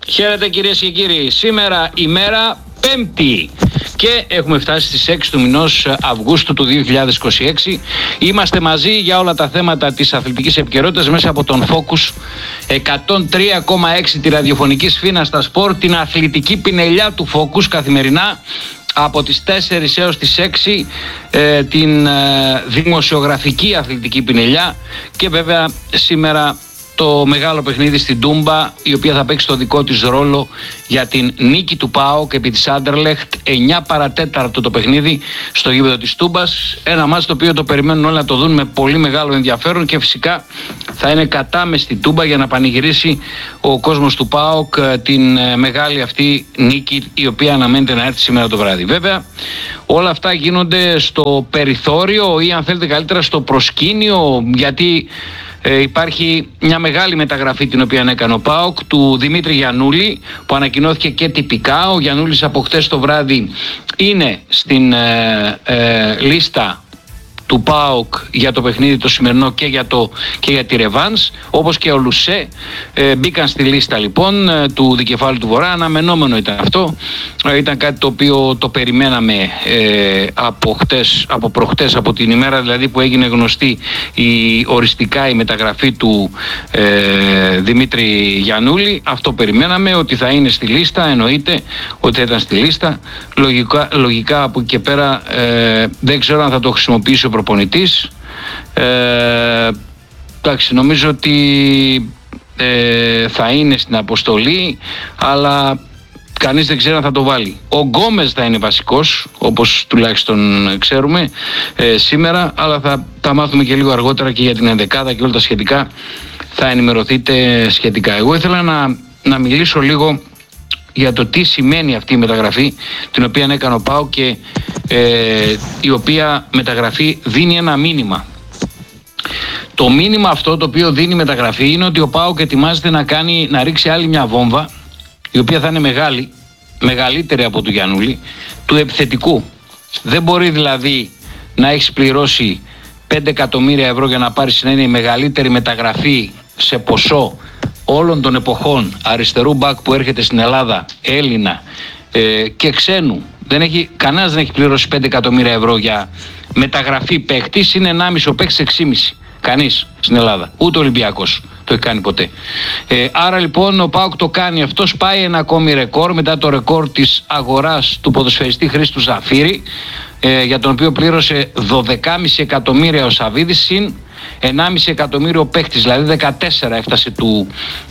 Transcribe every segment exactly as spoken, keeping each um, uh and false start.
Χαίρετε κυρίες και κύριοι, σήμερα ημέρα Πέμπτη και έχουμε φτάσει στις έξι του μηνός Αυγούστου του δύο χιλιάδες είκοσι έξι. Είμαστε μαζί για όλα τα θέματα της αθλητικής επικαιρότητας μέσα από τον Focus εκατόν τρία κόμμα έξι τη ραδιοφωνική σφήνα στα σπορ, την αθλητική πινελιά του Focus καθημερινά από τις τέσσερις έως τις έξι, ε, την ε, δημοσιογραφική αθλητική πινελιά και βέβαια σήμερα το μεγάλο παιχνίδι στην Τούμπα, η οποία θα παίξει το δικό της ρόλο για την νίκη του ΠΑΟΚ επί της Άντερλεχτ. εννιά παρατέταρτο το παιχνίδι στο γήπεδο της Τούμπας. Ένα μάτς το οποίο το περιμένουν όλοι να το δουν με πολύ μεγάλο ενδιαφέρον και φυσικά θα είναι κατάμεστη στην Τούμπα για να πανηγυρίσει ο κόσμος του ΠΑΟΚ την μεγάλη αυτή νίκη, η οποία αναμένεται να έρθει σήμερα το βράδυ. Βέβαια, όλα αυτά γίνονται στο περιθώριο ή αν θέλετε καλύτερα στο προσκήνιο, γιατί Ε, υπάρχει μια μεγάλη μεταγραφή την οποία έκανε ο ΠΑΟΚ του Δημήτρη Γιαννούλη, που ανακοινώθηκε και τυπικά. Ο Γιαννούλης από χτες το βράδυ είναι στην ε, ε, λίστα του ΠΑΟΚ για το παιχνίδι το σημερινό και για, το, και για τη ρεβάνς, όπως και ο Λουσέ ε, μπήκαν στη λίστα λοιπόν ε, του δικεφάλου του Βορρά. Αναμενόμενο ήταν αυτό, ε, ήταν κάτι το οποίο το περιμέναμε ε, από, χτες, από προχτές, από την ημέρα δηλαδή που έγινε γνωστή η, οριστικά η μεταγραφή του ε, Δημήτρη Γιαννούλη. Αυτό περιμέναμε, ότι θα είναι στη λίστα, εννοείται ότι θα ήταν στη λίστα. Λογικά, λογικά από εκεί και πέρα ε, δεν ξέρω αν θα το χρησιμοποιήσει ο προπονητής. Ε, εντάξει, νομίζω ότι ε, θα είναι στην αποστολή, αλλά κανείς δεν ξέρει αν θα το βάλει. Ο Γκόμες θα είναι βασικός, όπως τουλάχιστον ξέρουμε ε, σήμερα, αλλά θα τα μάθουμε και λίγο αργότερα και για την ενδεκάδα και όλα τα σχετικά θα ενημερωθείτε σχετικά. Εγώ ήθελα να, να μιλήσω λίγο για το τι σημαίνει αυτή η μεταγραφή την οποία έκανε ο ΠΑΟΚ και ε, η οποία μεταγραφή δίνει ένα μήνυμα. Το μήνυμα αυτό το οποίο δίνει η μεταγραφή είναι ότι ο ΠΑΟΚ ετοιμάζεται να, κάνει, να ρίξει άλλη μια βόμβα, η οποία θα είναι μεγάλη, μεγαλύτερη από του Γιαννούλη, του επιθετικού. Δεν μπορεί δηλαδή να έχεις πληρώσει πέντε εκατομμύρια ευρώ για να πάρεις να είναι η μεγαλύτερη μεταγραφή σε ποσό όλων των εποχών αριστερού μπακ που έρχεται στην Ελλάδα, Έλληνα ε, και ξένου. Δεν έχει, κανένας δεν έχει πληρώσει πέντε εκατομμύρια ευρώ για μεταγραφή παίκτης. Είναι ενάμιση ο παίκτης, έξι κόμμα πέντε. Κανείς στην Ελλάδα, ούτε ο Ολυμπιακός το έχει κάνει ποτέ. Ε, άρα λοιπόν ο ΠΑΟΚ το κάνει αυτό, σπάει ένα ακόμη ρεκόρ μετά το ρεκόρ της αγοράς του ποδοσφαιριστή Χρήστου Ζαφύρη, ε, για τον οποίο πλήρωσε δώδεκα κόμμα πέντε εκατομμύρια ο Σαβίδης, συν ενάμιση εκατομμύριο παίκτης, δηλαδή δεκατέσσερα έφτασε του,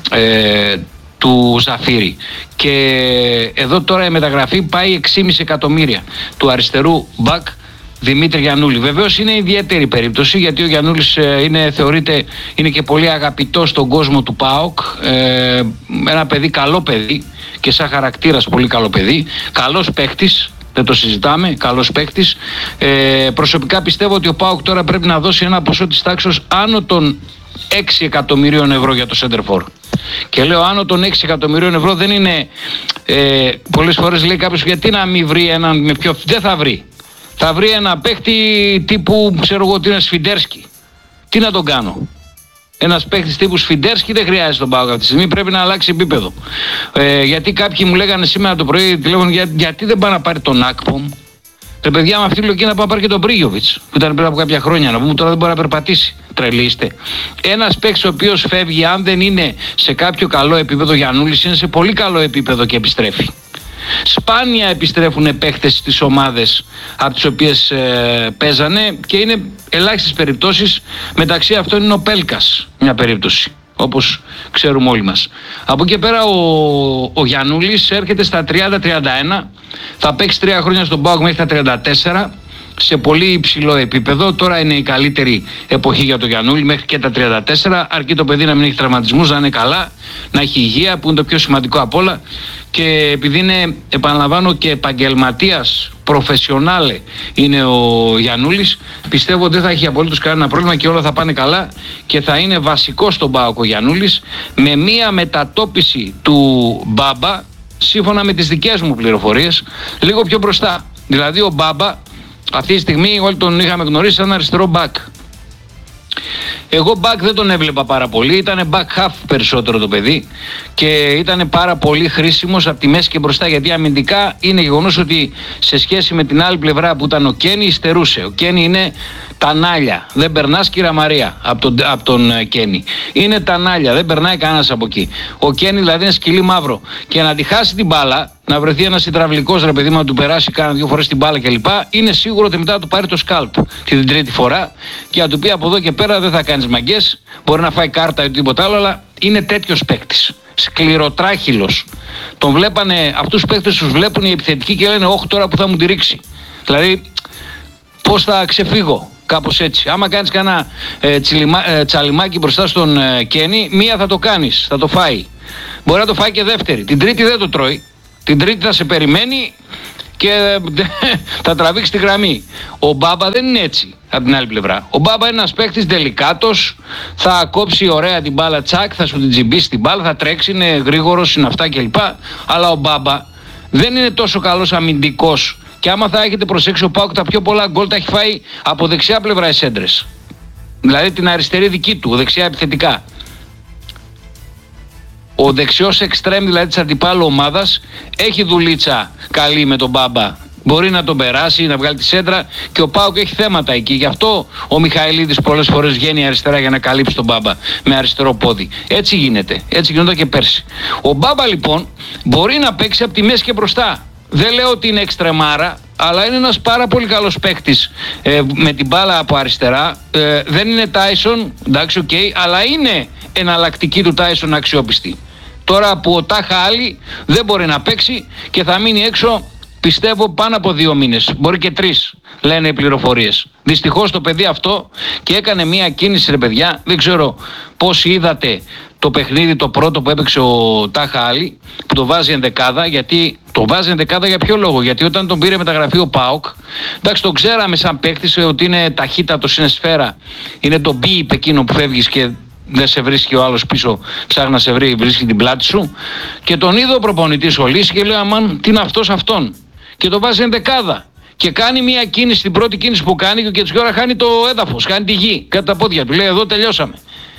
ε, του Ζαφύρη. Και εδώ τώρα η μεταγραφή πάει έξι κόμμα πέντε εκατομμύρια του αριστερού μπακ Δημήτρη Γιαννούλη. Βεβαίως είναι ιδιαίτερη περίπτωση, γιατί ο Γιαννούλης είναι, θεωρείται, είναι και πολύ αγαπητός στον κόσμο του ΠΑΟΚ, ε, ένα παιδί, καλό παιδί και σαν χαρακτήρας πολύ καλό παιδί, καλός παίκτης. Δεν το συζητάμε, καλός παίκτης. Ε, προσωπικά πιστεύω ότι ο ΠΑΟΚ τώρα πρέπει να δώσει ένα ποσό της τάξης άνω των έξι εκατομμυρίων ευρώ για το center for. Και λέω άνω των έξι εκατομμυρίων ευρώ δεν είναι. Ε, πολλές φορές λέει κάποιος, γιατί να μην βρει έναν με πιο. Δεν θα βρει. Θα βρει ένα παίκτη τύπου, ξέρω εγώ, ότι είναι Σφιντέρσκι. Τι να τον κάνω. Ένας παίκτης τύπου Σφιντέρσκι δεν χρειάζεται τον ΠΑΟΚ αυτή τη στιγμή, πρέπει να αλλάξει επίπεδο. Ε, γιατί κάποιοι μου λέγανε σήμερα το πρωί τηλέφωνο, για, γιατί δεν πάει να πάρει τον Ακπομ. Ρε παιδιά, με αυτή τη λογική να πάει να πάρει και τον Μπρίγιοβιτς, που ήταν πριν από κάποια χρόνια. Να πούμε τώρα δεν μπορεί να περπατήσει. Τρελοί είστε. Ένας παίκτης ο οποίος φεύγει, αν δεν είναι σε κάποιο καλό επίπεδο, Γιαννούλης είναι σε πολύ καλό επίπεδο και επιστρέφει. Σπάνια επιστρέφουν παίχτες στις ομάδες από τις οποίες ε, παίζανε και είναι ελάχιστες περιπτώσεις. Μεταξύ αυτών είναι ο Πέλκας, μια περίπτωση, όπως ξέρουμε όλοι μας. Από εκεί πέρα ο, ο Γιαννούλης έρχεται στα τριάντα τριάντα ένα, θα παίξει τρία χρόνια στον ΠΑΟΚ μέχρι τα τριάντα τέσσερα, σε πολύ υψηλό επίπεδο. Τώρα είναι η καλύτερη εποχή για τον Γιαννούλη μέχρι και τα τριάντα τέσσερα, αρκεί το παιδί να μην έχει τραυματισμούς, να είναι καλά, να έχει υγεία, που είναι το πιο σημαντικό απ' όλα. Και επειδή είναι, επαναλαμβάνω, και επαγγελματίας, προφεσιονάλε είναι ο Γιαννούλης, πιστεύω ότι δεν θα έχει απολύτως κανένα πρόβλημα και όλα θα πάνε καλά και θα είναι βασικός στον ΠΑΟΚ ο Γιαννούλης, με μία μετατόπιση του Μπάμπα, σύμφωνα με τις δικές μου πληροφορίες, λίγο πιο μπροστά. Δηλαδή ο Μπάμπα αυτή τη στιγμή όλοι τον είχαμε γνωρίσει σαν αριστερό μπακ. Εγώ back δεν τον έβλεπα πάρα πολύ, ήταν back half περισσότερο το παιδί και ήταν πάρα πολύ χρήσιμος από τη μέση και μπροστά, γιατί αμυντικά είναι γεγονός ότι σε σχέση με την άλλη πλευρά που ήταν ο Κένι υστερούσε. Ο Κένι είναι τα νάλια, δεν περνάς κύρα Μαρία από τον, από τον Κένι. Είναι τα νάλια, δεν περνάει κανένας από εκεί. Ο Κένι δηλαδή είναι σκυλί μαύρο και να τη χάσει την μπάλα, να βρεθεί ένας υδραυλικός ρε παιδί μου να του περάσει κάνα δύο φορές την μπάλα κλπ. Είναι σίγουρο ότι μετά θα του πάρει το σκάλπ την τρίτη φορά και να του πει από εδώ και πέρα δεν θα κάνεις μαγκές, μπορεί να φάει κάρτα ή οτιδήποτε άλλο, αλλά είναι τέτοιος παίκτης. Σκληροτράχυλος. Τον βλέπανε, αυτούς τους παίκτες τους βλέπουν οι επιθετικοί και λένε όχι τώρα που θα μου τη ρίξει. Δηλαδή πώς θα ξεφύγω. Κάπως έτσι. Άμα κάνεις κανένα ε, τσιλιμα, ε, τσαλιμάκι μπροστά στον ε, Κένι, μία θα το κάνεις, θα το φάει. Μπορεί να το φάει και δεύτερη. Την τρίτη δεν το τρώει. Την τρίτη θα σε περιμένει και ε, θα τραβήξει τη γραμμή. Ο Μπάμπα δεν είναι έτσι από την άλλη πλευρά. Ο Μπάμπα είναι ένας παίκτης τελικάτος, θα κόψει ωραία την μπάλα τσακ, θα σου την τζιμπήσει την μπάλα, θα τρέξει, είναι γρήγορος, είναι αυτά κλπ. Αλλά ο Μπάμπα δεν είναι τόσο καλός αμυντικός. Και άμα θα έχετε προσέξει, ο ΠΑΟΚ τα πιο πολλά γκολ τα έχει φάει από δεξιά πλευρά εσέντρες. Δηλαδή την αριστερή δική του, δεξιά επιθετικά. Ο δεξιός εξτρέμ δηλαδή της αντιπάλου ομάδας έχει δουλίτσα καλή με τον Μπάμπα. Μπορεί να τον περάσει, να βγάλει τη σέντρα και ο ΠΑΟΚ έχει θέματα εκεί. Γι' αυτό ο Μιχαηλίδης πολλές φορές βγαίνει αριστερά για να καλύψει τον Μπάμπα με αριστερό πόδι. Έτσι γίνεται. Έτσι γινόταν και πέρσι. Ο Μπάμπα λοιπόν μπορεί να παίξει από τη μέση και μπροστά. Δεν λέω ότι είναι εξτρεμάρα, αλλά είναι ένας πάρα πολύ καλός παίκτης ε, με την μπάλα από αριστερά. Ε, δεν είναι Τάισον, εντάξει, οκ, okay, αλλά είναι εναλλακτική του Τάισον αξιόπιστη. Τώρα που ο Τάχα Άλλη δεν μπορεί να παίξει και θα μείνει έξω, πιστεύω πάνω από δύο μήνες, μπορεί και τρεις, λένε οι πληροφορίες. Δυστυχώς το παιδί αυτό και έκανε μια κίνηση, ρε παιδιά, δεν ξέρω πώς είδατε το παιχνίδι το πρώτο που έπαιξε ο Τάχα Άλλη, που το βάζει ενδεκάδα, γιατί το βάζει ενδεκάδα για ποιο λόγο? Γιατί όταν τον πήρε μεταγραφή ο ΠΑΟΚ, εντάξει, τον ξέραμε σαν παίκτης ότι είναι ταχύτατος, είναι σφαίρα, είναι το μπιπ εκείνο που φεύγεις και δεν σε βρίσκει ο άλλος πίσω, ψάχνει να σε βρει, βρίσκει την πλάτη σου. Και τον είδε ο προπονητής ο Λύση και λέει αμάν, τι είναι αυτός αυτόν. Και το βάζει ενδεκάδα. Και κάνει μια κίνηση, την πρώτη κίνηση που κάνει και ο Κετσιόρα χάνει το έδαφος, χάνει τη γη κάτω τα πόδια του. Λέει εδώ τελειώσαμε.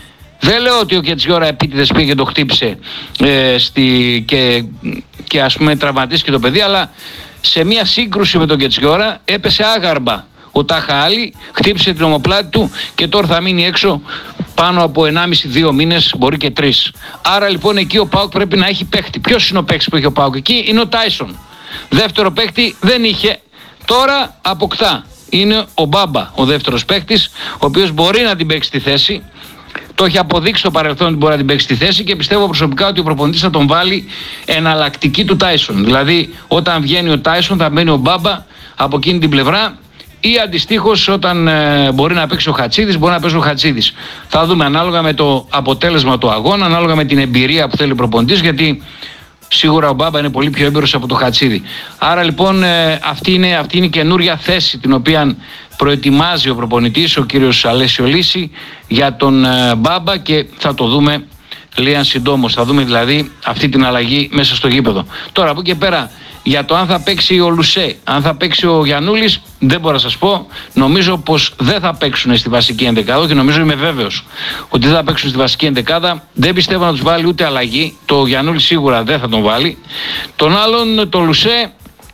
Δεν λέω ότι ο Κετσιόρα επίτηδες πήγε και το χτύπησε ε, στη, και, και ας πούμε τραυματίστηκε το παιδί, αλλά σε μια σύγκρουση με τον Κετσιόρα έπεσε άγαρμα ο Τάχα Άλλη, χτύπησε την ομοπλάτη του και τώρα θα μείνει έξω πάνω από ενάμιση με δύο μήνες, μπορεί και τρεις. Άρα λοιπόν εκεί ο ΠΑΟΚ πρέπει να έχει παίκτη. Ποιος είναι ο παίκτης που έχει ο ΠΑΟΚ εκεί? Είναι ο Τάισον. Δεύτερο παίκτη δεν είχε, τώρα αποκτά. Είναι ο Μπάμπα, ο δεύτερος παίκτης, ο οποίος μπορεί να την παίξει τη θέση. Το έχει αποδείξει στο παρελθόν ότι μπορεί να την παίξει στη θέση και πιστεύω προσωπικά ότι ο προπονητής θα τον βάλει εναλλακτική του Τάισον. Δηλαδή όταν βγαίνει ο Τάισον θα μπαίνει ο Μπάμπα από εκείνη την πλευρά, ή αντιστοίχως όταν ε, μπορεί να παίξει ο Χατσίδης, μπορεί να παίξει ο Χατσίδης. Θα δούμε ανάλογα με το αποτέλεσμα του αγώνα, ανάλογα με την εμπειρία που θέλει ο προπονητής, γιατί σίγουρα ο Μπάμπα είναι πολύ πιο έμπειρος από το Χατσίδη. Άρα λοιπόν ε, αυτή, είναι, αυτή είναι η καινούρια θέση την οποία προετοιμάζει ο προπονητής, ο κύριος Αλέσιο Λύση, για τον ε, Μπάμπα και θα το δούμε λίγαν συντόμως. Θα δούμε δηλαδή αυτή την αλλαγή μέσα στο γήπεδο. Τώρα από εκεί και πέρα, για το αν θα παίξει ο Λουσέ, αν θα παίξει ο Γιαννούλης, δεν μπορώ να σας πω. Νομίζω πως δεν θα παίξουν στη βασική ενδεκάδα και νομίζω, είμαι βέβαιος ότι δεν θα παίξουν στη βασική ενδεκάδα. Δεν πιστεύω να τους βάλει ούτε αλλαγή. Το Γιαννούλη σίγουρα δεν θα τον βάλει. Τον άλλον, το Λουσέ,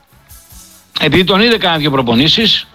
επειδή τον είδε κάνα δύο προπονήσεις,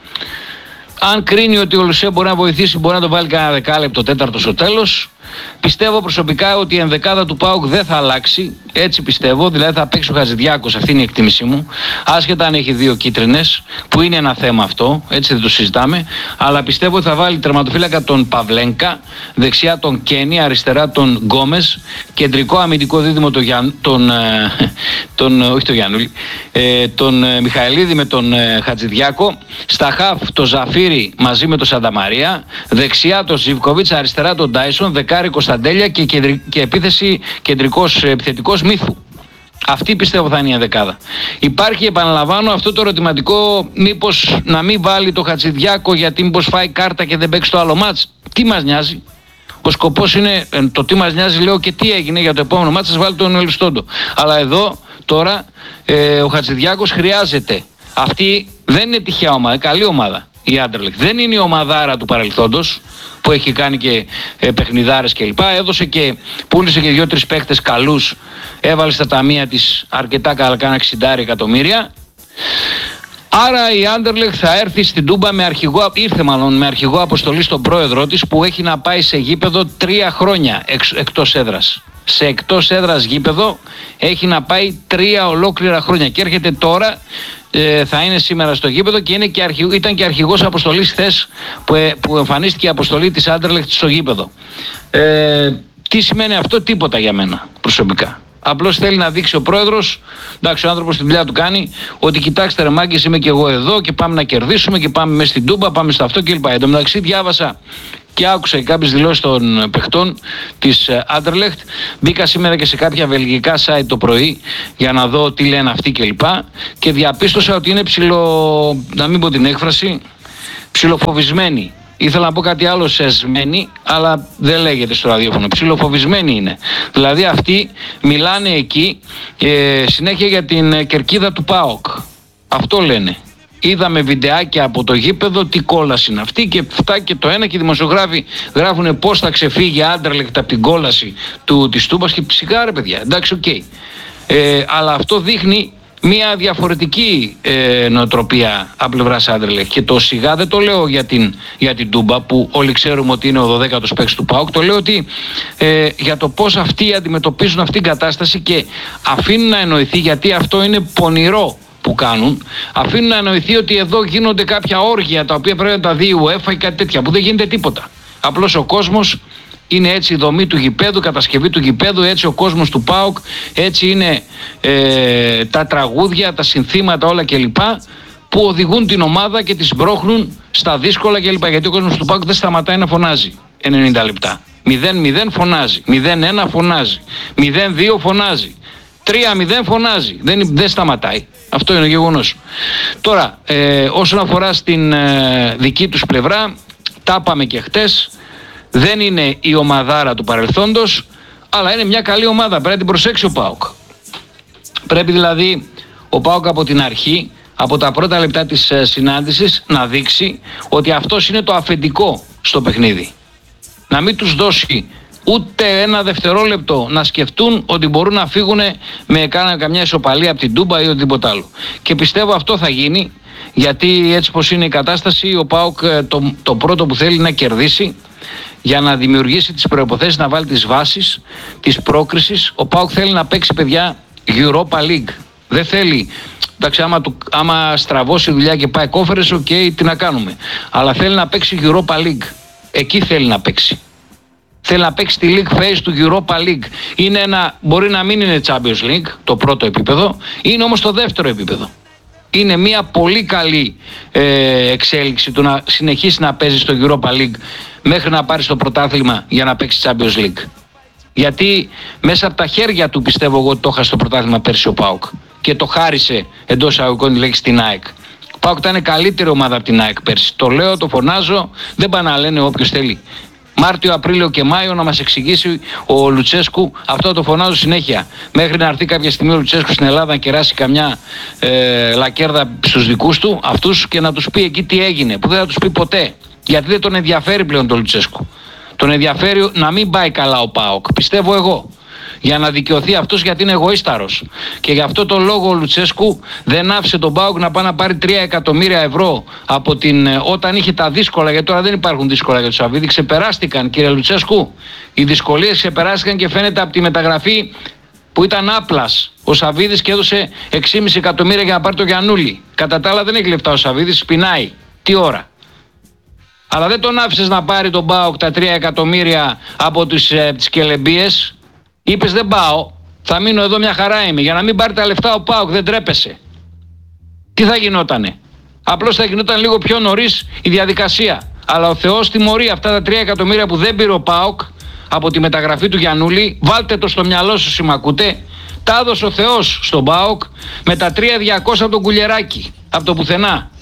αν κρίνει ότι ο Λουσέ μπορεί να βοηθήσει, μπορεί να τον βάλει κάνα δεκάλεπτο, τέταρτο στο τέλος. Πιστεύω προσωπικά ότι η ενδεκάδα του ΠΑΟΚ δεν θα αλλάξει, έτσι πιστεύω, δηλαδή θα παίξει ο Χατζηδιάκος, αυτή είναι η εκτίμησή μου, άσχετα αν έχει δύο κίτρινες, που είναι ένα θέμα αυτό, έτσι δεν το συζητάμε, αλλά πιστεύω ότι θα βάλει τερματοφύλακα τον Παυλένκα, δεξιά τον Κένι, αριστερά τον Γκόμες, κεντρικό αμυντικό δίδυμο τον, Γιαν, τον, τον, όχι τον Γιάννουλη, τον Μιχαηλίδη με τον Χατζηδιάκο, στα χαφ το Ζαφύρι μαζί με τον Σανταμαρία, δεξιά τον Ζιβκοβίτς, αριστερά τον Τάισον, δεκάρι Κωνσταντέλια και, κεντρι... και επίθεση κεντρικός επιθετικός Μύθου. Αυτή πιστεύω θα είναι η ενδεκάδα. Υπάρχει, επαναλαμβάνω, αυτό το ερωτηματικό, μήπως να μην βάλει το Χατζηδιάκο γιατί μήπως φάει κάρτα και δεν παίξει το άλλο μάτς. Τι μας νοιάζει? Ο σκοπός είναι, το τι μας νοιάζει λέω και τι έγινε για το επόμενο μάτς, σας βάλει τον Ελιστόντο. Αλλά εδώ τώρα ε, ο Χατζηδιάκος χρειάζεται. Αυτή δεν είναι τυχαία ομάδα, καλή ομάδα. η Anderlecht. Δεν είναι η ομαδάρα του παρελθόντος που έχει κάνει και ε, παιχνιδάρες κλπ. Έδωσε και πούλησε και δύο-τρεις παίχτες καλούς, έβαλε στα ταμεία της αρκετά καλά, κάνα εξήντα εκατομμύρια. Άρα η Anderlecht θα έρθει στην Τούμπα με αρχηγό, ήρθε μάλλον με αρχηγό αποστολή στον πρόεδρό της, που έχει να πάει σε γήπεδο τρία χρόνια εξ, εκτός έδρας. Σε εκτός έδρας γήπεδο έχει να πάει τρία ολόκληρα χρόνια και έρχεται τώρα, ε, θα είναι σήμερα στο γήπεδο και, είναι και αρχηγό, ήταν και αρχηγός αποστολής χθες που, ε, που εμφανίστηκε η αποστολή της Anderlecht στο γήπεδο. Ε, τι σημαίνει αυτό? Τίποτα για μένα προσωπικά. Απλώς θέλει να δείξει ο πρόεδρος, εντάξει, ο άνθρωπος τη δουλειά του κάνει, ότι κοιτάξτε ρε μάγκες, είμαι και εγώ εδώ και πάμε να κερδίσουμε και πάμε μέσα στην Τούμπα, πάμε στο αυτό κλπ. Εν τω μεταξύ διάβασα και άκουσα και κάποιες δηλώσεις των παιχτών της Anderlecht. Μπήκα σήμερα και σε κάποια βελγικά site το πρωί για να δω τι λένε αυτοί κλπ. Και διαπίστωσα ότι είναι ψιλο, να μην πω την έκφραση, ψιλοφοβισμένοι. Ήθελα να πω κάτι άλλο σεσμένοι, αλλά δεν λέγεται στο ραδιόφωνο. Ψιλοφοβισμένοι είναι. Δηλαδή αυτοί μιλάνε εκεί ε, συνέχεια για την κερκίδα του ΠΑΟΚ. Αυτό λένε. Είδαμε βιντεάκια από το γήπεδο, τι κόλαση είναι αυτή και αυτά και το ένα, και οι δημοσιογράφοι γράφουν πώς θα ξεφύγει η Anderlecht από την κόλαση του, της Τούμπας και ψυχά ρε παιδιά, εντάξει οκ. Okay. Ε, αλλά αυτό δείχνει μια διαφορετική ε, νοοτροπία από πλευράς Anderlecht. Και το σιγά δεν το λέω για την, για την Τούμπα που όλοι ξέρουμε ότι είναι ο δωδέκατος παίκτης του ΠΑΟΚ. Το λέω ότι ε, για το πώς αυτοί αντιμετωπίζουν αυτήν την κατάσταση και αφήνουν να εννοηθεί, γιατί αυτό είναι πονηρό που κάνουν, αφήνουν να εννοηθεί ότι εδώ γίνονται κάποια όργια τα οποία πρέπει να τα δει η UEFA ή κάτι τέτοια, που δεν γίνεται τίποτα. Απλώς ο κόσμος είναι έτσι, η δομή του γηπέδου, η κατασκευή του γηπέδου, έτσι ο κόσμος του ΠΑΟΚ, έτσι είναι ε, τα τραγούδια, τα συνθήματα όλα κλπ. Που οδηγούν την ομάδα και τις μπρώχνουν στα δύσκολα κλπ. Γιατί ο κόσμος του ΠΑΟΚ δεν σταματάει να φωνάζει ενενήντα λεπτά. μηδέν μηδέν φωνάζει, μηδέν ένα φωνάζει, μηδέν δύο φωνάζει, τρία μηδέν φωνάζει. Δεν, δεν σταματάει. Αυτό είναι γεγονός. Τώρα, ε, όσον αφορά στην ε, δική τους πλευρά, τα είπαμε και χτες. Δεν είναι η ομαδάρα του παρελθόντος, αλλά είναι μια καλή ομάδα. Πρέπει να την προσέξει ο ΠΑΟΚ. Πρέπει δηλαδή ο ΠΑΟΚ από την αρχή, από τα πρώτα λεπτά της συνάντησης, να δείξει ότι αυτός είναι το αφεντικό στο παιχνίδι. Να μην τους δώσει ούτε ένα δευτερόλεπτο να σκεφτούν ότι μπορούν να φύγουν με κάνα καμιά ισοπαλία από την Τούμπα ή οτιδήποτε άλλο. Και πιστεύω αυτό θα γίνει, γιατί έτσι πως είναι η κατάσταση, ο ΠΑΟΚ το, το πρώτο που θέλει να κερδίσει για να δημιουργήσει τις προϋποθέσεις, να βάλει τις βάσεις της πρόκρισης. Ο ΠΑΟΚ θέλει να παίξει, παιδιά, Europa League. Δεν θέλει, εντάξει, άμα, του, άμα στραβώσει δουλειά και πάει κόφερες, οκ, okay, τι να κάνουμε. Αλλά θέλει να παίξει Europa League. Εκεί θέλει να παίξει. Θέλει να παίξει τη League Phase του Europa League. Είναι ένα, μπορεί να μην είναι Champions League, το πρώτο επίπεδο, είναι όμως το δεύτερο επίπεδο. Είναι μια πολύ καλή ε, εξέλιξη του να συνεχίσει να παίζει στο Europa League μέχρι να πάρει το πρωτάθλημα για να παίξει Champions League. Γιατί μέσα από τα χέρια του πιστεύω εγώ ότι το είχα στο πρωτάθλημα πέρσι ο ΠΑΟΚ και το χάρισε εντός αγωγικών τη λέξη στην ΑΕΚ. Ο ΠΑΟΚ ήταν καλύτερη ομάδα από την ΑΕΚ πέρσι. Το λέω, το φωνάζω, δεν πάνε να λένε όποιος θέλει. Μάρτιο, Απρίλιο και Μάιο να μας εξηγήσει ο Λουτσέσκου, αυτό το φωνάζω συνέχεια. Μέχρι να έρθει κάποια στιγμή ο Λουτσέσκου στην Ελλάδα να κεράσει καμιά ε, λακέρδα στους δικούς του, αυτούς, και να τους πει εκεί τι έγινε, που δεν θα τους πει ποτέ. Γιατί δεν τον ενδιαφέρει πλέον τον Λουτσέσκου. Τον ενδιαφέρει να μην πάει καλά ο ΠΑΟΚ, πιστεύω εγώ. Για να δικαιωθεί αυτός, γιατί είναι εγωίσταρος. Και γι' αυτό τον λόγο ο Λουτσέσκου δεν άφησε τον ΠΑΟΚ να πάει να πάρει τρία εκατομμύρια ευρώ από την, όταν είχε τα δύσκολα, γιατί τώρα δεν υπάρχουν δύσκολα για τον Σαββίδη. Ξεπεράστηκαν, κύριε Λουτσέσκου. Οι δυσκολίες ξεπεράστηκαν και φαίνεται από τη μεταγραφή που ήταν άπλας ο Σαββίδης και έδωσε έξι κόμμα πέντε εκατομμύρια για να πάρει το Γιαννούλη. Κατά τα άλλα δεν έχει λεφτά ο Σαββίδης, σπινάει. Τι ώρα. Αλλά δεν τον άφησες να πάρει τον ΠΑΟΚ τα τρία εκατομμύρια από τις, ε, τις κελεμπίες. Είπες δεν πάω, θα μείνω εδώ, μια χαρά είμαι. Για να μην πάρει τα λεφτά ο ΠΑΟΚ, δεν τρέπεσαι. Τι θα γινότανε? Απλώς θα γινόταν λίγο πιο νωρίς η διαδικασία. Αλλά ο Θεός τιμωρεί αυτά τα τρία εκατομμύρια που δεν πήρε ο ΠΑΟΚ από τη μεταγραφή του Γιαννούλη. Βάλτε το στο μυαλό σου, συμμακούτε. Τα έδωσε ο Θεός στον ΠΑΟΚ με τα τρία χιλιάδες διακόσια από τον Κουλιεράκη. Από το πουθενά.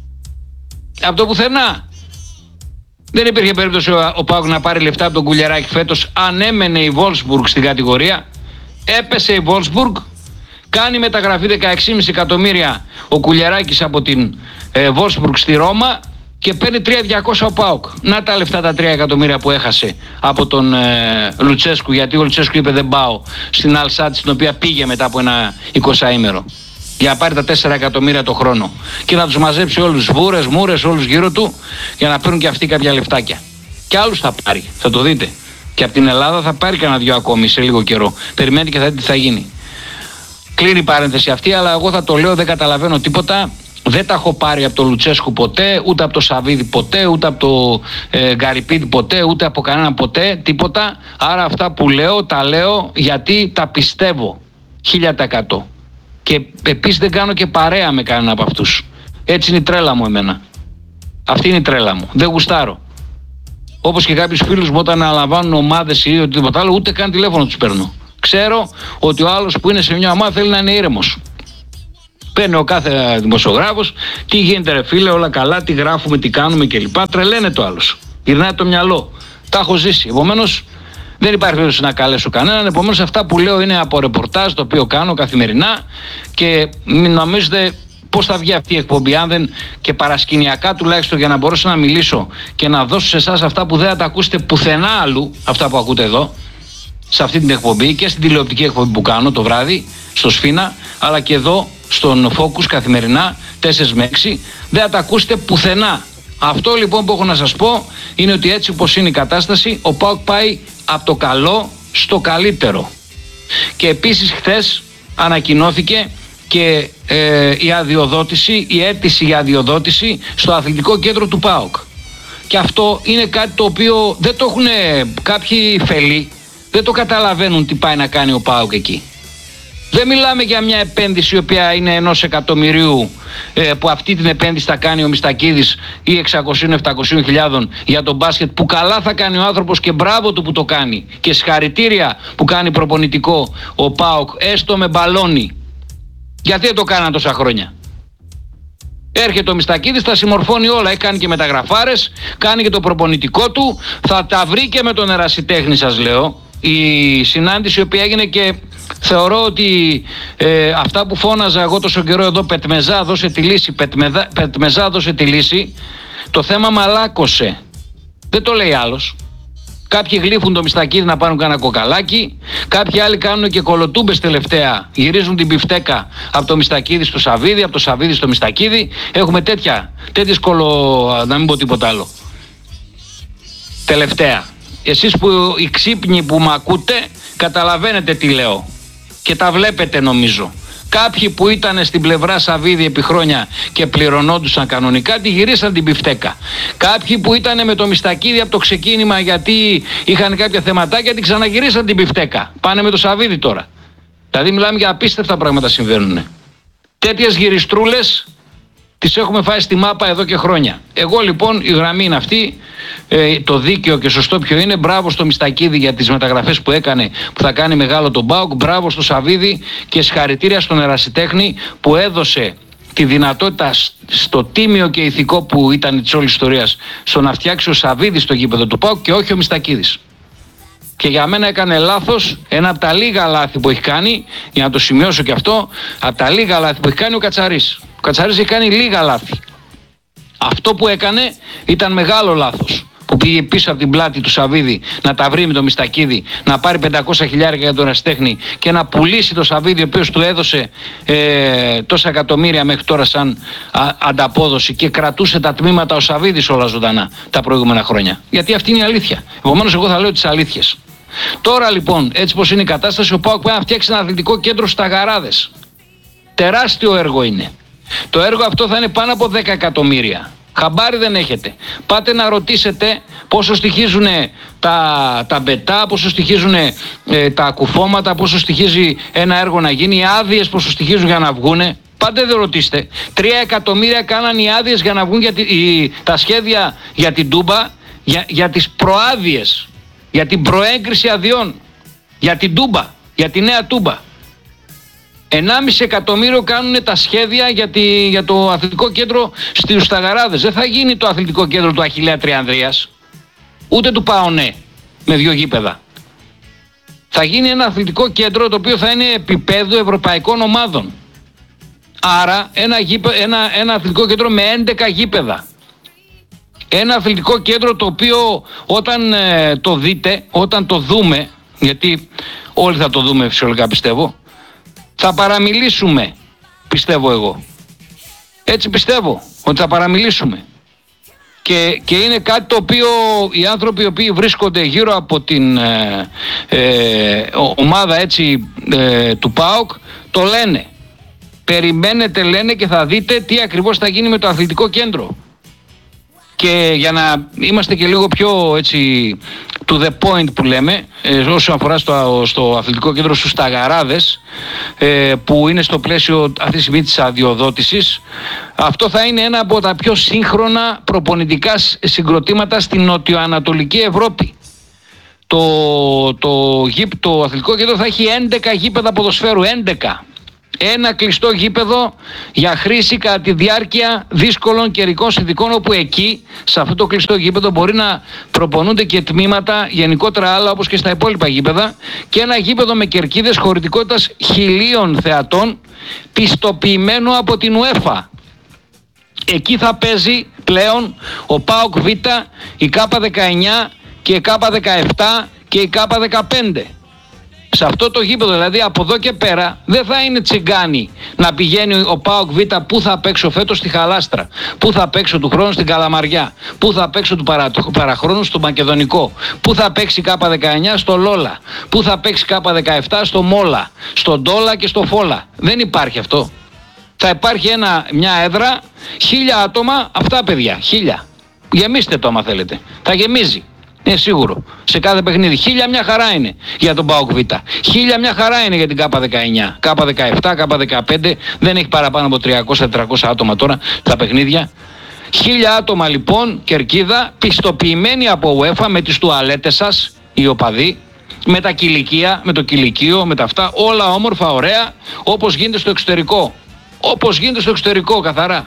Από το πουθενά. Δεν υπήρχε περίπτωση ο ΠΑΟΚ να πάρει λεφτά από τον Κουλιεράκη φέτος, αν έμενε η Wolfsburg στην κατηγορία. Έπεσε η Wolfsburg, κάνει μεταγραφή δεκαέξι κόμμα πέντε εκατομμύρια ο Κουλιεράκης από την ε, Wolfsburg στη Ρώμα και παίρνει τρία χιλιάδες διακόσια ο ΠΑΟΚ. Να τα λεφτά τα τρία εκατομμύρια που έχασε από τον ε, Λουτσέσκου, γιατί ο Λουτσέσκου είπε δεν πάω στην Αλσάτ, στην οποία πήγε μετά από ένα εικοσάήμερο, για να πάρει τα τέσσερα εκατομμύρια το χρόνο και να τους μαζέψει όλους, βούρες, μούρες, όλους γύρω του, για να παίρνουν και αυτοί κάποια λεφτάκια. Και άλλους θα πάρει, θα το δείτε. Και από την Ελλάδα θα πάρει κανένα δυο ακόμη σε λίγο καιρό. Περιμένετε και θα δείτε τι θα γίνει. Κλείνει η παρένθεση αυτή, αλλά εγώ θα το λέω, δεν καταλαβαίνω τίποτα. Δεν τα έχω πάρει από το Λουτσέσκου ποτέ, ούτε από το Σαββίδι ποτέ, ούτε από το ε, Γκαριπίδη ποτέ, ούτε από κανέναν ποτέ, τίποτα. Άρα αυτά που λέω, τα λέω γιατί τα πιστεύω. Χίλια τα εκατό. Και επίσης δεν κάνω και παρέα με κανέναν από αυτούς. Έτσι είναι η τρέλα μου εμένα. Αυτή είναι η τρέλα μου. Δεν γουστάρω. Όπως και κάποιους φίλους μου όταν αναλαμβάνουν ομάδες ή οτιδήποτε άλλο, ούτε καν τηλέφωνο τους παίρνω. Ξέρω ότι ο άλλος που είναι σε μια ομάδα θέλει να είναι ήρεμος. Παίρνει ο κάθε δημοσιογράφος, τι γίνεται ρε φίλε, όλα καλά, τι γράφουμε, τι κάνουμε κλπ. Τρελαίνεται ο άλλος. Γυρνάει το μυαλό. Τα έχω ζήσει. Επομένως, δεν υπάρχει περίπτωση να καλέσω κανέναν. Επομένως, αυτά που λέω είναι από ρεπορτάζ το οποίο κάνω καθημερινά και μην νομίζετε πώς θα βγει αυτή η εκπομπή, αν δεν και παρασκηνιακά τουλάχιστον, για να μπορέσω να μιλήσω και να δώσω σε εσάς αυτά που δεν θα τα ακούσετε πουθενά αλλού, αυτά που ακούτε εδώ, σε αυτή την εκπομπή και στην τηλεοπτική εκπομπή που κάνω το βράδυ, στο Σφίνα, αλλά και εδώ στον Focus καθημερινά, τέσσερα με έξι, δεν θα τα ακούσετε πουθενά. Αυτό λοιπόν που έχω να σας πω είναι ότι έτσι όπως είναι η κατάσταση, ο ΠΑΟΚ πάει από το καλό στο καλύτερο. Και επίσης χθες ανακοινώθηκε και ε, η αδειοδότηση, η αίτηση για αδειοδότηση στο αθλητικό κέντρο του ΠΑΟΚ. Και αυτό είναι κάτι το οποίο δεν το έχουν κάποιοι φελοί, δεν το καταλαβαίνουν τι πάει να κάνει ο ΠΑΟΚ εκεί. Δεν μιλάμε για μια επένδυση η οποία είναι ενός εκατομμυρίου, ε, που αυτή την επένδυση θα κάνει ο Μιστακίδης ή εξακόσιες με επτακόσιες χιλιάδες για τον μπάσκετ, που καλά θα κάνει ο άνθρωπος και μπράβο του που το κάνει και συγχαρητήρια που κάνει προπονητικό ο ΠΑΟΚ, έστω με μπαλόνι. Γιατί δεν το κάναν τόσα χρόνια? Έρχεται ο Μιστακίδης, τα συμμορφώνει όλα, έχει κάνει και μεταγραφάρες, κάνει και το προπονητικό του, θα τα βρει και με τον ερασιτέχνη, σας λέω. Η συνάντηση η οποία έγινε, και θεωρώ ότι ε, αυτά που φώναζα εγώ τόσο καιρό εδώ, Πετμεζά δώσε τη λύση, Πετμεζά, Πετμεζά δώσε τη λύση, το θέμα μαλάκωσε. Δεν το λέει άλλος. Κάποιοι γλύφουν το Μιστακίδη να πάρουν κανένα κοκαλάκι, κάποιοι άλλοι κάνουν και κολοτούμπες τελευταία, γυρίζουν την πιφτέκα από το Μιστακίδη στο Σαββίδι, από το Σαββίδι στο Μιστακίδη. Έχουμε τέτοια, τέτοιες κολο... να μην πω τίποτα άλλο. Τελευταία. Εσείς που οι ξύπνοι που μ' ακούτε καταλαβαίνετε τι λέω και τα βλέπετε νομίζω. Κάποιοι που ήταν στην πλευρά Σαββίδη επί χρόνια και πληρωνόντουσαν κανονικά, τη γυρίσαν την πιφτέκα. Κάποιοι που ήταν με το Μιστακίδη από το ξεκίνημα γιατί είχαν κάποια θεματάκια, την ξαναγυρίσαν την πιφτέκα. Πάνε με το Σαββίδη τώρα. Δηλαδή μιλάμε για απίστευτα πράγματα συμβαίνουν. Τέτοιες γυριστρούλες τις έχουμε φάει στη μάπα εδώ και χρόνια. Εγώ λοιπόν, η γραμμή είναι αυτή, ε, το δίκαιο και σωστό ποιο είναι. Μπράβο στο Μιστακίδη για τις μεταγραφές που έκανε, που θα κάνει μεγάλο τον ΠΑΟΚ. Μπράβο στο Σαββίδη και συγχαρητήρια στον ερασιτέχνη που έδωσε τη δυνατότητα στο τίμιο και ηθικό που ήταν της όλης ιστορίας, στο να φτιάξει ο Σαββίδης στο γήπεδο του ΠΑΟΚ και όχι ο Μιστακίδης. Και για μένα έκανε λάθος, ένα από τα λίγα λάθη που έχει κάνει, για να το σημειώσω και αυτό, από τα λίγα λάθη που έχει κάνει ο Κατσαρής. Ο Κατσαρής έχει κάνει λίγα λάθη. Αυτό που έκανε ήταν μεγάλο λάθος. Που πήγε πίσω από την πλάτη του Σαββίδη να τα βρει με το Μιστακίδη, να πάρει πεντακόσια χιλιάρια για τον ερασιτέχνη και να πουλήσει το Σαββίδη, ο οποίος του έδωσε ε, τόσα εκατομμύρια μέχρι τώρα σαν α, ανταπόδοση, και κρατούσε τα τμήματα ο Σαββίδης όλα ζωντανά τα προηγούμενα χρόνια. Γιατί αυτή είναι η αλήθεια. Επομένως, εγώ θα λέω τις αλήθειες. Τώρα λοιπόν, έτσι πως είναι η κατάσταση, ο ΠΑΟΚ πάει να φτιάξει ένα αθλητικό κέντρο στα Γαράδες. Τεράστιο έργο είναι. Το έργο αυτό θα είναι πάνω από δέκα εκατομμύρια. Χαμπάρι δεν έχετε. Πάτε να ρωτήσετε πόσο στοιχίζουν τα, τα μπετά, πόσο στοιχίζουν ε, τα κουφώματα, πόσο στοιχίζει ένα έργο να γίνει, οι άδειες πόσο στοιχίζουν για να βγούνε. Πάτε δεν ρωτήστε. Τρία εκατομμύρια κάναν οι άδειες για να βγουν για τη, η, τα σχέδια για την Τούμπα, για, για τις προάδειες, για την προέγκριση αδειών, για την Τούμπα, για τη νέα Τούμπα. ενάμιση εκατομμύριο κάνουν τα σχέδια για, τη, για το αθλητικό κέντρο στους Σταγαράδες. Δεν θα γίνει το αθλητικό κέντρο του Αχιλλέα Τριανδρίας, ούτε του ΠΑΟΝΕ με δύο γήπεδα. Θα γίνει ένα αθλητικό κέντρο το οποίο θα είναι επίπεδο ευρωπαϊκών ομάδων. Άρα ένα, γήπε, ένα, ένα αθλητικό κέντρο με έντεκα γήπεδα. Ένα αθλητικό κέντρο το οποίο όταν ε, το δείτε, όταν το δούμε, γιατί όλοι θα το δούμε φυσιολογικά πιστεύω, θα παραμιλήσουμε, πιστεύω εγώ. Έτσι πιστεύω ότι θα παραμιλήσουμε. Και, και είναι κάτι το οποίο οι άνθρωποι οι οποίοι βρίσκονται γύρω από την ε, ε, ομάδα έτσι ε, του ΠΑΟΚ το λένε. Περιμένετε, λένε, και θα δείτε τι ακριβώς θα γίνει με το αθλητικό κέντρο. Και για να είμαστε και λίγο πιο έτσι to the point που λέμε, ε, όσον αφορά στο, στο αθλητικό κέντρο στους Ταγαράδες, ε, που είναι στο πλαίσιο αυτή τη στιγμή της αδειοδότησης, αυτό θα είναι ένα από τα πιο σύγχρονα προπονητικά συγκροτήματα στην νοτιοανατολική Ευρώπη. Το, το, το, το αθλητικό κέντρο θα έχει έντεκα γήπεδα ποδοσφαίρου, έντεκα. Ένα κλειστό γήπεδο για χρήση κατά τη διάρκεια δύσκολων καιρικών συνθηκών, όπου εκεί, σε αυτό το κλειστό γήπεδο, μπορεί να προπονούνται και τμήματα γενικότερα άλλα όπως και στα υπόλοιπα γήπεδα, και ένα γήπεδο με κερκίδες χωρητικότητας χιλίων θεατών, πιστοποιημένο από την UEFA. Εκεί θα παίζει πλέον ο ΠΑΟΚ Β, η Κάπα δεκαεννιά και η Κάπα δεκαεπτά και η Κάπα δεκαπέντε. Σε αυτό το γήπεδο, δηλαδή, από εδώ και πέρα δεν θα είναι τσιγκάνι να πηγαίνει ο ΠΑΟΚ Β που θα παίξω φέτος στη Χαλάστρα, που θα παίξω του χρόνου στην Καλαμαριά, που θα παίξω του παρα, παραχρόνου στο Μακεδονικό, που θα παίξει Κάπα δεκαεννιά στο Λόλα, που θα παίξει Κάπα δεκαεπτά στο Μόλα, στο Ντόλα και στο Φόλα. Δεν υπάρχει αυτό. Θα υπάρχει ένα, μια έδρα, χίλια άτομα, αυτά παιδιά, χίλια. Γεμίστε το άμα θέλετε. Θα γεμίζει. Είναι σίγουρο. Σε κάθε παιχνίδι. Χίλια μια χαρά είναι για τον ΠΑΟΚ Β. Χίλια μια χαρά είναι για την Κάπα δεκαεννιά. Κάπα δεκαεπτά, Κάπα δεκαπέντε. Δεν έχει παραπάνω από τριακόσια με τετρακόσια άτομα τώρα τα παιχνίδια. Χίλια άτομα λοιπόν, κερκίδα, πιστοποιημένοι από UEFA, με τις τουαλέτες σας, οι οπαδοί, με τα κηλικεία, με το κηλικείο, με τα αυτά. Όλα όμορφα, ωραία, όπως γίνεται στο εξωτερικό. Όπως γίνεται στο εξωτερικό, καθαρά.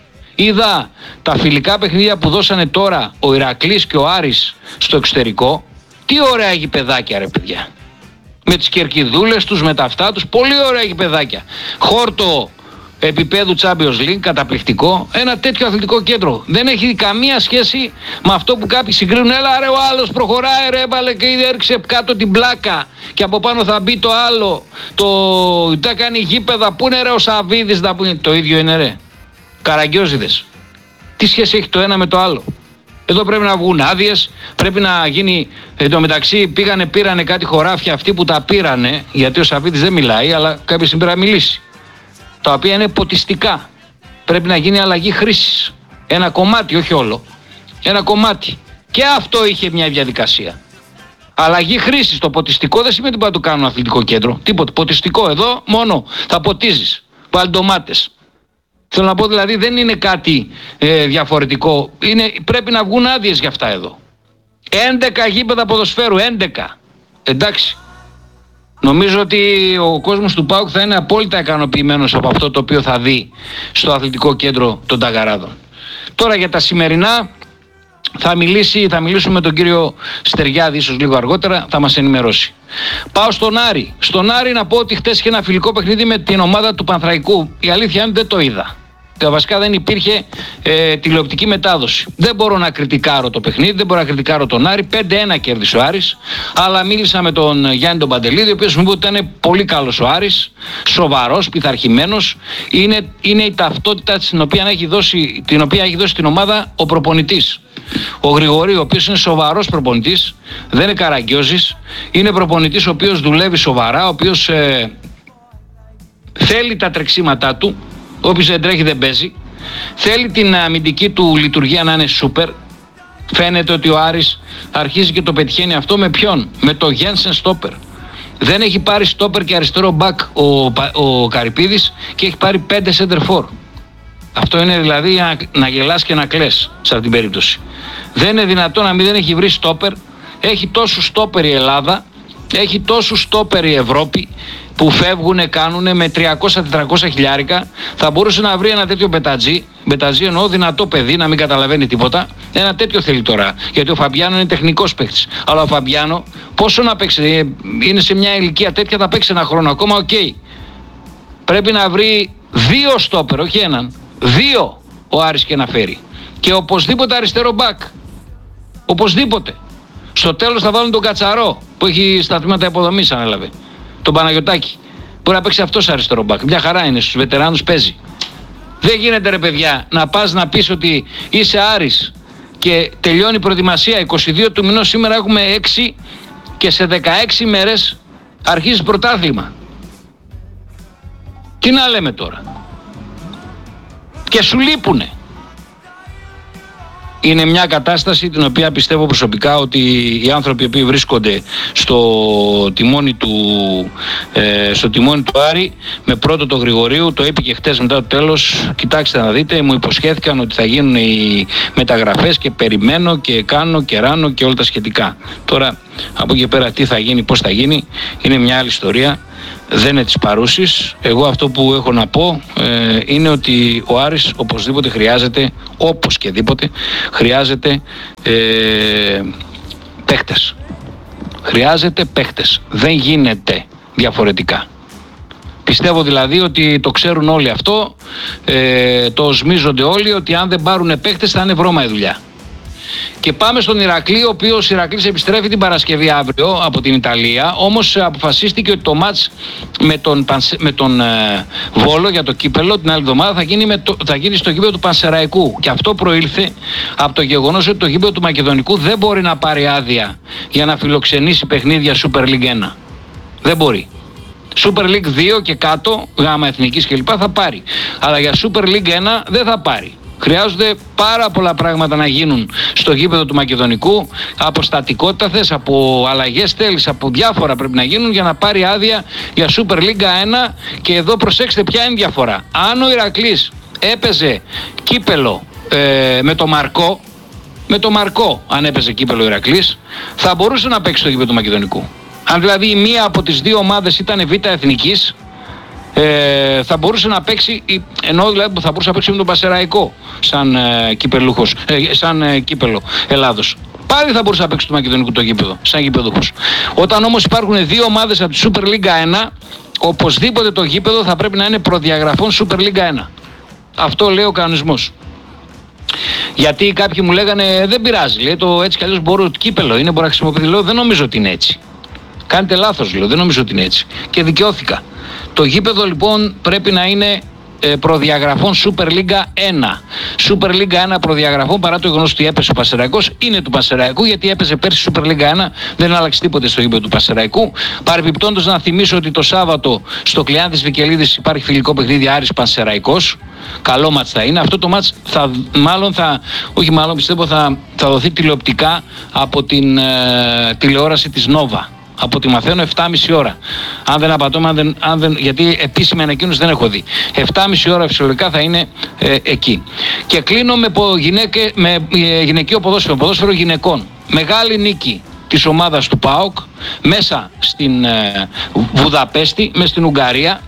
Είδα τα φιλικά παιχνίδια που δώσανε τώρα ο Ηρακλής και ο Άρης στο εξωτερικό. Τι ωραία γηπεδάκια, ρε παιδιά. Με τις κερκιδούλες τους, με τα αυτά τους. Πολύ ωραία γηπεδάκια. Χόρτο επίπεδου Champions League, καταπληκτικό. Ένα τέτοιο αθλητικό κέντρο. Δεν έχει καμία σχέση με αυτό που κάποιοι συγκρίνουν. Έλα ρε, ο άλλος προχωράει, ρε, έβαλε και είδε, έριξε κάτω την πλάκα και από πάνω θα μπει το άλλο. Το τα κάνει γήπεδα. Πού είναι ρε ο Σαβίδης, να πούμε. Το ίδιο είναι, ρε. Καραγκιόζιδες. Τι σχέση έχει το ένα με το άλλο? Εδώ πρέπει να βγουν άδειες, πρέπει να γίνει. Εν τω μεταξύ πήγανε, πήρανε κάτι χωράφια αυτοί που τα πήρανε, γιατί ο Σαββίδης δεν μιλάει, αλλά κάποια στιγμή πρέπει να μιλήσει. Τα οποία είναι ποτιστικά. Πρέπει να γίνει αλλαγή χρήσης. Ένα κομμάτι, όχι όλο. Ένα κομμάτι. Και αυτό είχε μια διαδικασία. Αλλαγή χρήσης. Το ποτιστικό δεν σημαίνει ότι μπορεί να το κάνουν αθλητικό κέντρο. Τίποτα. Ποτιστικό εδώ μόνο θα ποτίζεις. Βάλει ντομάτες. Θέλω να πω δηλαδή δεν είναι κάτι ε, διαφορετικό. Είναι, πρέπει να βγουν άδειες για αυτά εδώ. έντεκα γήπεδα ποδοσφαίρου, έντεκα. Εντάξει. Νομίζω ότι ο κόσμος του ΠΑΟΚ θα είναι απόλυτα ικανοποιημένος από αυτό το οποίο θα δει στο αθλητικό κέντρο των Ταγαράδων. Τώρα για τα σημερινά θα, μιλήσει, θα μιλήσουμε με τον κύριο Στεριάδη ίσως λίγο αργότερα, θα μας ενημερώσει. Πάω στον Άρη. Στον Άρη να πω ότι χτες είχε ένα φιλικό παιχνίδι με την ομάδα του Πανθραϊκού. Η αλήθεια είναι δεν το είδα. Και βασικά δεν υπήρχε ε, τηλεοπτική μετάδοση. Δεν μπορώ να κριτικάρω το παιχνίδι, δεν μπορώ να κριτικάρω τον Άρη. πέντε ένα κέρδισε ο Άρης. Αλλά μίλησα με τον Γιάννη τον Παντελίδη, ο οποίος μου είπε ότι ήταν πολύ καλός ο Άρης, σοβαρός, πειθαρχημένος. Είναι, είναι η ταυτότητα την οποία, έχει δώσει, την οποία έχει δώσει την ομάδα ο προπονητής. Ο Γρηγορίου, ο οποίος είναι σοβαρός προπονητής, δεν είναι καραγκιόζης. Είναι προπονητής ο οποίος δουλεύει σοβαρά, ο οποίος ε, θέλει τα τρεξίματά του. Όποιος δεν τρέχει δεν παίζει. Θέλει την αμυντική του λειτουργία να είναι σούπερ. Φαίνεται ότι ο Άρης αρχίζει και το πετυχαίνει αυτό με ποιον? Με το Γένσεν στόπερ. Δεν έχει πάρει στόπερ και αριστερό μπακ ο, ο Καρυπίδης και έχει πάρει πέντε center for. Αυτό είναι δηλαδή να, να γελάς και να κλαις σε αυτήν την περίπτωση. Δεν είναι δυνατόν να μην δεν έχει βρει στόπερ. Έχει τόσους στόπερ η Ελλάδα, έχει τόσους στόπερ η Ευρώπη που φεύγουνε, κάνουνε με τριακόσια με τετρακόσια χιλιάρικα. Θα μπορούσε να βρει ένα τέτοιο μπετατζή. Μπετατζή εννοώ δυνατό παιδί, να μην καταλαβαίνει τίποτα. Ένα τέτοιο θέλει τώρα. Γιατί ο Φαμπιάνο είναι τεχνικός παίκτης. Αλλά ο Φαμπιάνο πόσο να παίξει? Είναι σε μια ηλικία τέτοια, θα παίξει ένα χρόνο ακόμα. Οκ. Okay. Πρέπει να βρει δύο στόπερ, όχι έναν. Δύο ο Άρης και να φέρει. Και οπωσδήποτε αριστερό μπακ. Οπωσδήποτε. Στο τέλος θα βάλουν τον Κατσαρό που έχει στα τμήματα υποδομής ανέλαβε. Τον Παναγιωτάκη. Μπορεί να παίξει αυτός αριστερό μπακ. Μια χαρά είναι, στους βετεράνους παίζει. Δεν γίνεται ρε παιδιά να πας να πεις ότι είσαι Άρης και τελειώνει η προετοιμασία είκοσι δύο του μηνός, σήμερα έχουμε έξι και σε δεκαέξι μέρες αρχίζει πρωτάθλημα. Τι να λέμε τώρα. Και σου λείπουνε. Είναι μια κατάσταση την οποία πιστεύω προσωπικά ότι οι άνθρωποι που βρίσκονται στο τιμόνι του, ε, στο τιμόνι του Άρη, με πρώτο το Γρηγορίου, το είπε και χτες μετά το τέλος, κοιτάξτε να δείτε, μου υποσχέθηκαν ότι θα γίνουν οι μεταγραφές και περιμένω και κάνω και ράνω και όλα τα σχετικά. Τώρα από εκεί πέρα τι θα γίνει, πώς θα γίνει, είναι μια άλλη ιστορία. Δεν είναι της παρούσης. Εγώ αυτό που έχω να πω ε, είναι ότι ο Άρης οπωσδήποτε χρειάζεται, όπως και δίποτε, χρειάζεται ε, παίχτες. Χρειάζεται παίχτες. Δεν γίνεται διαφορετικά. Πιστεύω δηλαδή ότι το ξέρουν όλοι αυτό, ε, το οσμίζονται όλοι, ότι αν δεν πάρουν παίχτες θα είναι βρώμα η δουλειά. Και πάμε στον Ηρακλή, ο οποίος Ηρακλής επιστρέφει την Παρασκευή αύριο από την Ιταλία. Όμως αποφασίστηκε ότι το μάτς με τον, με τον ε, Βόλο για το κύπελο την άλλη εβδομάδα θα γίνει, με το, θα γίνει στο γήπεδο του Πανσεραϊκού. Και αυτό προήλθε από το γεγονός ότι το γήπεδο του Μακεδονικού δεν μπορεί να πάρει άδεια για να φιλοξενήσει παιχνίδια Super League ένα. Δεν μπορεί. Super League δύο και κάτω, γάμα εθνικής κλπ. Θα πάρει. Αλλά για Super League ένα δεν θα πάρει. Χρειάζονται πάρα πολλά πράγματα να γίνουν στο γήπεδο του Μακεδονικού. Από στατικότητα θες, από αλλαγές θέλεις, από διάφορα πρέπει να γίνουν για να πάρει άδεια για Super League ένα. Και εδώ προσέξτε ποια είναι η διαφορά. Αν ο Ηρακλής έπαιζε κύπελο ε, με το Μαρκό, με το Μαρκό αν έπαιζε κύπελο ο Ηρακλής, θα μπορούσε να παίξει στο γήπεδο του Μακεδονικού. Αν δηλαδή η μία από τις δύο ομάδες ήταν β' εθνικής, Ε, θα μπορούσε να παίξει, ενώ δηλαδή θα μπορούσε να παίξει με τον Πασεραϊκό σαν ε, κυπελούχος, ε, σαν ε, κύπελο Ελλάδος. Πάλι θα μπορούσε να παίξει το Μακεδονικό το γήπεδο, σαν γήπεδούχος. Όταν όμως υπάρχουν δύο ομάδες από τη Super League ένα, οπωσδήποτε το γήπεδο θα πρέπει να είναι προδιαγραφών Super League ένα. Αυτό λέει ο κανονισμός. Γιατί κάποιοι μου λέγανε δεν πειράζει, λέει το έτσι κι αλλιώς μπορώ, κύπελο είναι, μπορεί να χρησιμοποιηθεί. Λέω δεν νομίζω ότι είναι έτσι. Κάνετε λάθος, λέω, δεν νομίζω ότι είναι έτσι. Και δικαιώθηκα. Το γήπεδο λοιπόν πρέπει να είναι ε, προδιαγραφών Super League ένα. Super League ένα προδιαγραφών, παρά το γεγονός ότι έπεσε ο Πασεραϊκός, είναι του Πασεραϊκού, γιατί έπεσε πέρσι Super League ένα, δεν άλλαξε τίποτε στο γήπεδο του Πασεραϊκού. Παρεπιπτόντως να θυμίσω ότι το Σάββατο στο Κλεάνθης Βικελίδης υπάρχει φιλικό παιχνίδι Άρης Πασεραϊκός. Καλό μάτς θα είναι. Αυτό το μάτς θα, μάλλον θα, όχι μάλλον πιστεύω θα, θα δοθεί τηλεοπτικά από την ε, τηλεόραση της Νόβα. Από ό,τι μαθαίνω επτά και μισή ώρα. Αν δεν απατώμε, αν δεν, αν δεν, γιατί επίσημη ανακοίνωση δεν έχω δει. επτά και μισή ώρα φυσιολογικά θα είναι ε, εκεί. Και κλείνω με, γυναίκε, με ε, γυναικείο ποδόσφαιρο, ποδόσφαιρο γυναικών. Μεγάλη νίκη της ομάδας του ΠΑΟΚ μέσα στην ε, Βουδαπέστη, μέσα στην Ουγγαρία,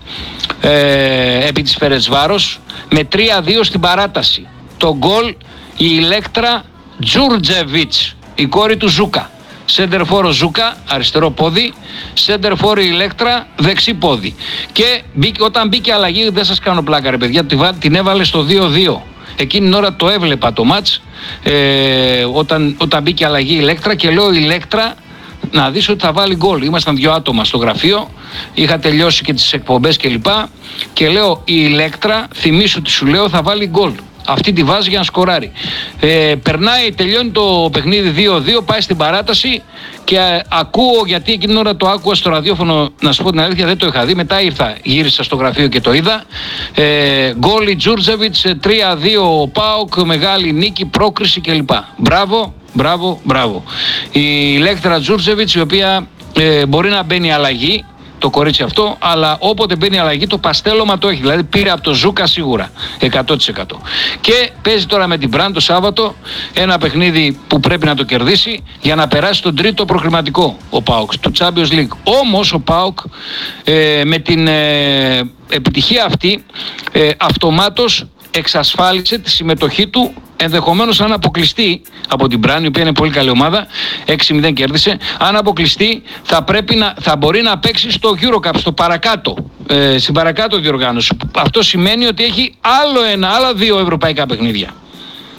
ε, επί της Φερετσβάρος, με τρία δύο στην παράταση. Το γκολ η Ηλέκτρα Τζούρτζεβιτς, η κόρη του Ζούκα. Σέντερφορο Ζούκα, αριστερό πόδι, σέντερφορο Ηλέκτρα, δεξί πόδι. Και μπήκε, όταν μπήκε αλλαγή, δεν σας κάνω πλάκα ρε παιδιά, την έβαλε στο δύο δύο. Εκείνη την ώρα το έβλεπα το μάτς, ε, όταν, όταν μπήκε αλλαγή Ηλέκτρα, και λέω Ηλέκτρα να δεις ότι θα βάλει γκολ. Ήμασταν δύο άτομα στο γραφείο, είχα τελειώσει και τις εκπομπές κλπ. Και, και λέω η Ηλέκτρα, θυμίσου ότι σου λέω, θα βάλει γκολ. Αυτή τη βάζει για να σκοράρει. Ε, περνάει, τελειώνει το παιχνίδι δύο δύο, πάει στην παράταση και α, ακούω, γιατί εκείνη την ώρα το άκουγα στο ραδιόφωνο, να σου πω την αλήθεια, δεν το είχα δει. Μετά ήρθα, γύρισα στο γραφείο και το είδα. Ε, γκόλι Τζούρτζεβιτς, τρία δύο ο ΠΑΟΚ, μεγάλη νίκη, πρόκριση κλπ. Μπράβο, μπράβο, μπράβο. Η Ηλέκτρα Τζούρτζεβιτς, η οποία ε, μπορεί να μπαίνει αλλαγή, το κορίτσι αυτό, αλλά όποτε μπαίνει αλλαγή το παστέλωμα το έχει. Δηλαδή πήρε από το Ζούκα σίγουρα εκατό τοις εκατό. Και παίζει τώρα με την Μπραν το Σάββατο ένα παιχνίδι που πρέπει να το κερδίσει για να περάσει τον τρίτο προκριματικό ο ΠΑΟΚ του Champions League. Όμως ο ΠΑΟΚ ε, με την ε, επιτυχία αυτή ε, αυτομάτως εξασφάλισε τη συμμετοχή του, ενδεχομένως αν αποκλειστεί από την Μπραν, η οποία είναι πολύ καλή ομάδα, έξι μηδέν κέρδισε, αν αποκλειστεί θα, πρέπει να, θα μπορεί να παίξει στο EuroCup, στο παρακάτω, ε, στην παρακάτω διοργάνωση. Αυτό σημαίνει ότι έχει άλλο ένα, άλλα δύο ευρωπαϊκά παιχνίδια.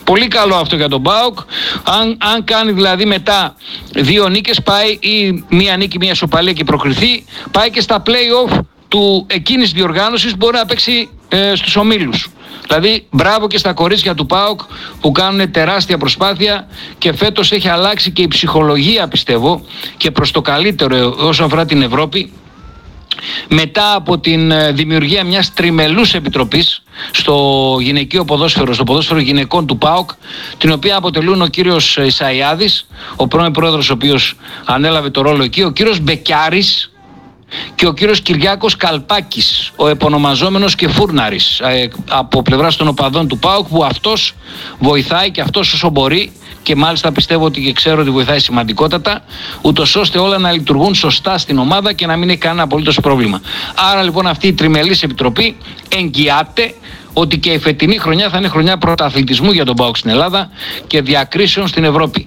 Πολύ καλό αυτό για τον ΠΑΟΚ. Αν, αν κάνει δηλαδή μετά δύο νίκες, πάει ή μία νίκη, μία ισοπαλία και προκριθεί, πάει και στα play-off του εκείνης διοργάνωσης, μπορεί να παίξει ε, στους ομίλους. Δηλαδή μπράβο και στα κορίτσια του ΠΑΟΚ που κάνουν τεράστια προσπάθεια, και φέτος έχει αλλάξει και η ψυχολογία, πιστεύω, και προς το καλύτερο όσον αφορά την Ευρώπη, μετά από την δημιουργία μιας τριμελούς επιτροπής στο γυναικείο ποδόσφαιρο, στο ποδόσφαιρο γυναικών του ΠΑΟΚ, την οποία αποτελούν ο κύριος Ισαϊάδης, ο πρώην πρόεδρος ο οποίος ανέλαβε το ρόλο εκεί, ο κύριος Μπεκιάρης και ο κύριος Κυριάκος Καλπάκης, ο επωνομαζόμενος και Φούρναρης, από πλευράς των οπαδών του ΠΑΟΚ, που αυτός βοηθάει και αυτός όσο μπορεί, και μάλιστα πιστεύω ότι και ξέρω ότι βοηθάει σημαντικότατα, ούτως ώστε όλα να λειτουργούν σωστά στην ομάδα και να μην έχει κανένα απολύτως πρόβλημα. Άρα λοιπόν αυτή η τριμελής επιτροπή εγγυάται ότι και η φετινή χρονιά θα είναι χρονιά πρωταθλητισμού για τον ΠΑΟΚ στην Ελλάδα και διακρίσεων στην Ευρώπη.